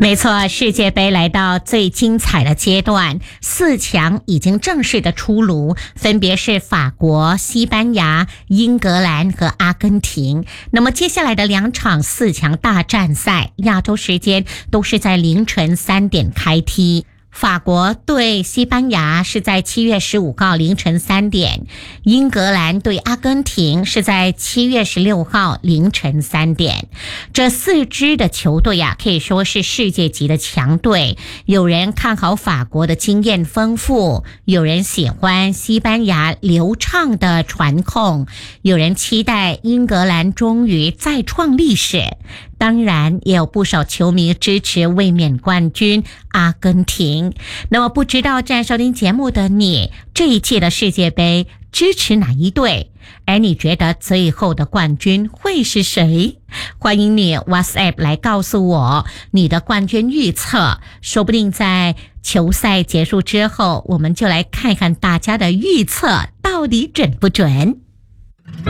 没错，世界杯来到最精彩的阶段，四强已经正式的出炉，分别是法国、西班牙、英格兰和阿根廷。那么接下来的2场四强大战赛，亚洲时间都是在凌晨3点开踢。法国对西班牙是在7月15号凌晨3点，英格兰对阿根廷是在7月16号凌晨3点。这4支的球队可以说是世界级的强队。有人看好法国的经验丰富，有人喜欢西班牙流畅的传控，有人期待英格兰终于再创历史。当然也有不少球迷支持卫冕冠军阿根廷。那么不知道在收听节目的你，这一届的世界杯支持哪一队？而你觉得最后的冠军会是谁？欢迎你 WhatsApp 来告诉我你的冠军预测，说不定在球赛结束之后，我们就来看看大家的预测到底准不准。